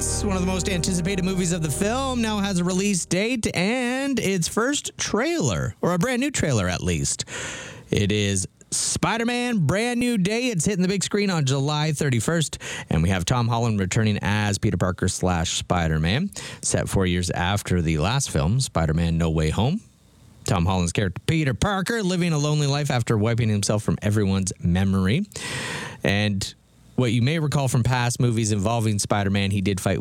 Things, one of the most anticipated movies of the film, now has a release date and its first trailer, or a brand new trailer at least. It is Spider-Man, Brand New Day. It's hitting the big screen on July 31st, and we have Tom Holland returning as Peter Parker / Spider-Man, set 4 years after the last film, Spider-Man No Way Home. Tom Holland's character, Peter Parker, living a lonely life after wiping himself from everyone's memory. And what you may recall from past movies involving Spider-Man, he did fight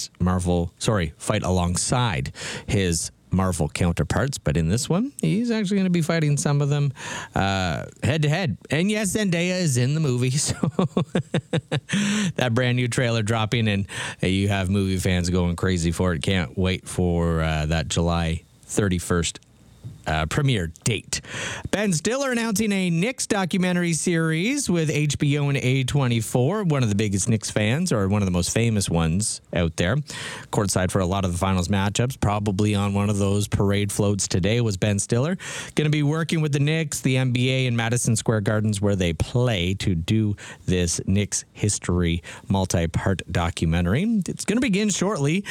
alongside his Marvel counterparts. But in this one, he's actually going to be fighting some of them head to head. And yes, Zendaya is in the movie. So that brand new trailer dropping, and you have movie fans going crazy for it. Can't wait for that July 31st premiere date. Ben Stiller announcing a Knicks documentary series with HBO and A24, one of the biggest Knicks fans, or one of the most famous ones out there. Courtside for a lot of the finals matchups, probably on one of those parade floats today was Ben Stiller. Going to be working with the Knicks, the NBA, and Madison Square Gardens where they play to do this Knicks history multi-part documentary. It's going to begin shortly,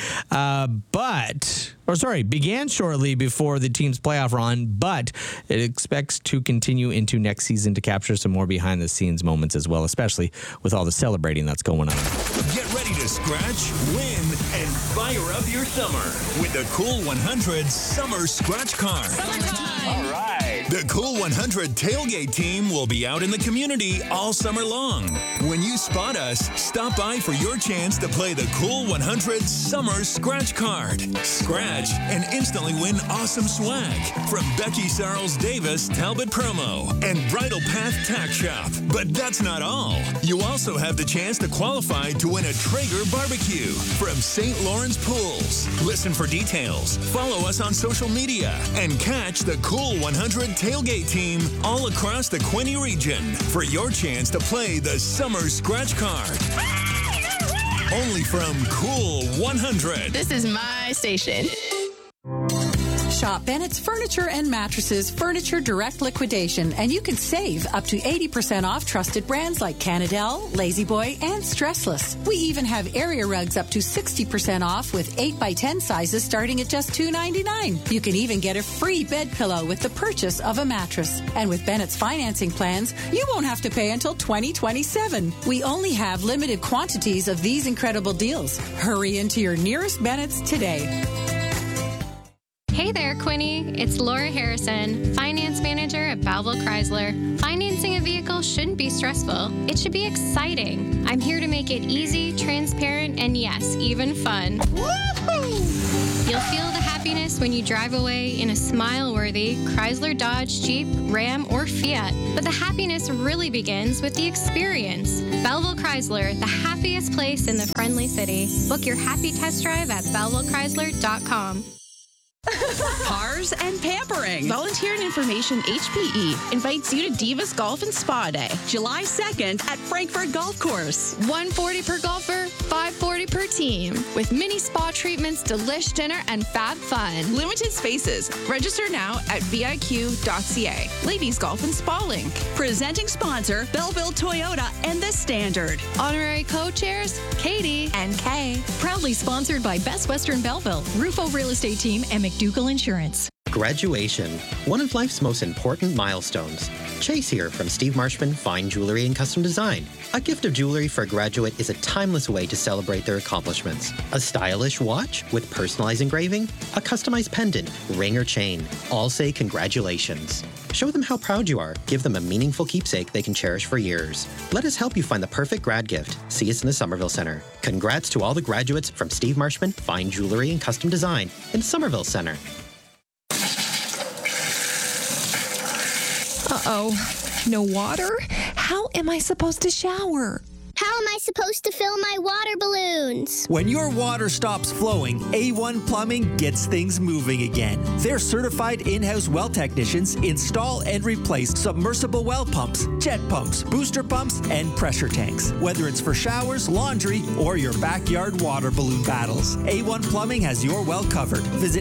began shortly before the team's playoff run, but it expects to continue into next season to capture some more behind-the-scenes moments as well, especially with all the celebrating that's going on. Get ready to scratch, win, and fire up your summer with the Cool 100 Summer Scratch Card. Summertime! All right. The Cool 100 tailgate team will be out in the community all summer long. When you spot us, stop by for your chance to play the Cool 100 Summer Scratch Card. Scratch and instantly win awesome swag from Becky Sarles Davis Talbot Promo and Bridal Path Tack Shop. But that's not all. You also have the chance to qualify to win a Traeger barbecue from St. Lawrence Pools. Listen for details, follow us on social media, and catch the Cool 100 tailgate team all across the Quinte region for your chance to play the Summer Scratch Card. Only from Cool 100. This is my station. Shop Bennett's Furniture and Mattresses Furniture Direct Liquidation, and you can save up to 80% off trusted brands like Canadell, La-Z-Boy, and Stressless. We even have area rugs up to 60% off with 8x10 sizes starting at just $2.99. You can even get a free bed pillow with the purchase of a mattress. And with Bennett's financing plans, you won't have to pay until 2027. We only have limited quantities of these incredible deals. Hurry into your nearest Bennett's today. Hey there, Quinte. It's Laura Harrison, Finance Manager at Belleville Chrysler. Financing a vehicle shouldn't be stressful. It should be exciting. I'm here to make it easy, transparent, and yes, even fun. Woohoo! You'll feel the happiness when you drive away in a smile-worthy Chrysler, Dodge, Jeep, Ram, or Fiat. But the happiness really begins with the experience. Belleville Chrysler, the happiest place in the friendly city. Book your happy test drive at BellevilleChrysler.com. Cars and pampering. Volunteer and Information HPE invites you to Divas Golf and Spa Day, July 2nd at Frankfurt Golf Course. $140 per golfer, $540 per team. With mini spa treatments, delish dinner, and fab fun. Limited spaces. Register now at viq.ca. Ladies Golf and Spa Link. Presenting sponsor, Belleville Toyota and The Standard. Honorary co-chairs, Katie and Kay. Proudly sponsored by Best Western Belleville, Rufo Real Estate Team, and McDougall Insurance. Graduation, one of life's most important milestones. Chase here from Steve Marshman Fine Jewelry and Custom Design. A gift of jewelry for a graduate is a timeless way to celebrate their accomplishments. A stylish watch with personalized engraving, a customized pendant, ring or chain. All say congratulations. Show them how proud you are. Give them a meaningful keepsake they can cherish for years. Let us help you find the perfect grad gift. See us in the Somerville Center. Congrats to all the graduates from Steve Marshman Fine Jewelry and Custom Design in Somerville Center. Uh-oh. No water? How am I supposed to shower? How am I supposed to fill my water balloons? When your water stops flowing, A1 Plumbing gets things moving again. Their certified in-house well technicians install and replace submersible well pumps, jet pumps, booster pumps, and pressure tanks. Whether it's for showers, laundry, or your backyard water balloon battles, A1 Plumbing has your well covered. Visit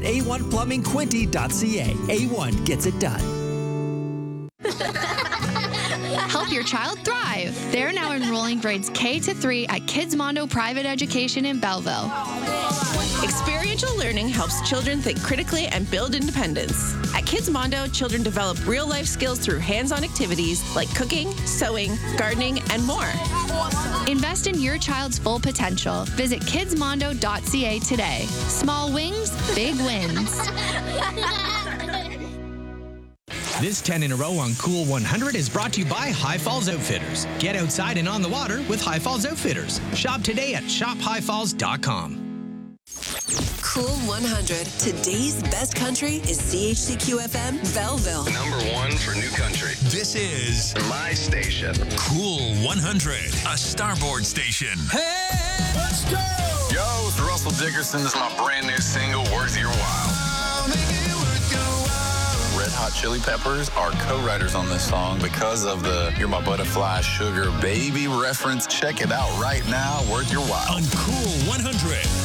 a1plumbingquinty.ca. A1 gets it done. Help your child thrive. They're now enrolling grades K to 3 at Kids Mondo Private Education in Belleville. Experiential learning helps children think critically and build independence. At Kids Mondo, children develop real-life skills through hands-on activities like cooking, sewing, gardening, and more. Invest in your child's full potential. Visit kidsmondo.ca today. Small wings, big wins. This 10 in a row on Cool 100 is brought to you by High Falls Outfitters. Get outside and on the water with High Falls Outfitters. Shop today at shophighfalls.com. Cool 100. Today's best country is CHCQ-FM Belleville. Number one for new country. This is my station. Cool 100, a Starboard station. Hey, let's go! Yo, it's Russell Dickerson. This is my brand new single, Worth Your While. Red Hot Chili Peppers are co-writers on this song because of the You're My Butterfly Sugar Baby reference. Check it out right now, Worth Your While. On Cool 100.